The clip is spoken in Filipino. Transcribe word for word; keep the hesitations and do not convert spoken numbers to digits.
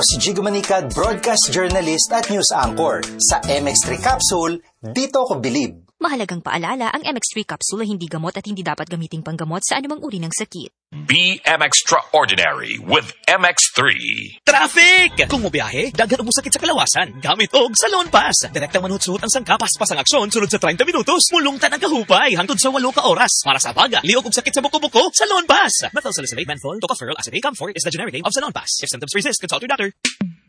Si Jigo Manicad, broadcast journalist at news anchor. Sa M X three Capsule, dito ko bilib. Mahalagang paalala, ang M X three Capsule ay hindi gamot at hindi dapat gamiting panggamot sa anumang uri ng sakit. Be M Extraordinary with M X three. Traffic! Kung mubiyahe, daghan mo sakit sa kalawasan. Gamit og Salon Pass. Direktang manhutsuhot ang sangkapas-pas ang aksyon sunod sa thirty minutos. Mulungtan ang kahupay hangtod sa eight ka oras. Para sa baga, liog og sakit sa buko-buko, Salon Pass. Methyl salicylate, menthol, tocopherol, acetate, camphor is the generic name of Salon Pass. If symptoms persist, consult your doctor.